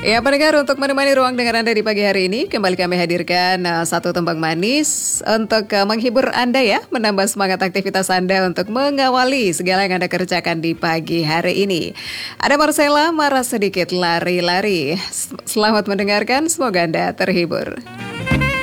Ya pendengar, untuk menemani ruang dengar Anda di pagi hari ini, kembali kami hadirkan satu tembang manis untuk menghibur Anda ya, menambah semangat aktivitas Anda untuk mengawali segala yang Anda kerjakan di pagi hari ini. Ada Marcella, marah sedikit lari-lari. Selamat mendengarkan, semoga Anda terhibur.